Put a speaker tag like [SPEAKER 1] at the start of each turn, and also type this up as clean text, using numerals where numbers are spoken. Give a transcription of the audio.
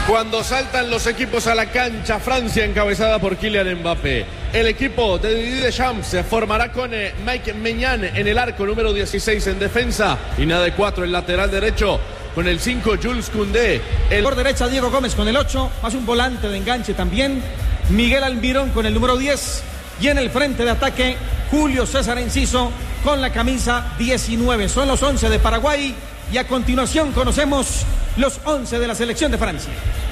[SPEAKER 1] Cuando saltan los equipos a la cancha, Francia encabezada por Kylian Mbappé. El equipo de Didier Deschamps se formará con Mike Maignan en el arco, número 16 en defensa. Línea de 4, el lateral derecho, con el 5, Jules Koundé.
[SPEAKER 2] Por derecha, Diego Gómez con el 8, más un volante de enganche también. Miguel Almirón con el número 10. Y en el frente de ataque, Julio César Enciso con la camisa 19. Son los 11 de Paraguay. Y a continuación conocemos los 11 de la selección de Francia.